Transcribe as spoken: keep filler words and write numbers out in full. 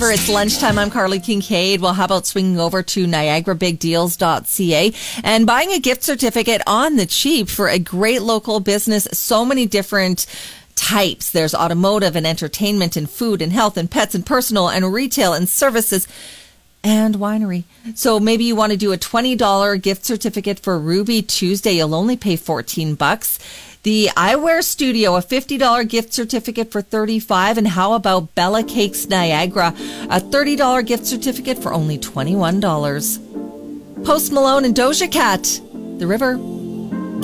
It's lunchtime. I'm Carly Kincaid. Well, how about swinging over to niagara big deals dot c a and buying a gift certificate on the cheap for a great local business. So many different types. There's automotive and entertainment and food and health and pets and personal and retail and services and winery. So maybe you want to do a twenty dollars gift certificate for Ruby Tuesday. You'll only pay fourteen bucks. The Eyewear Studio, a fifty dollars gift certificate for thirty-five dollars. And how about Bella Cakes Niagara, a thirty dollars gift certificate for only twenty-one dollars. Post Malone and Doja Cat, The River.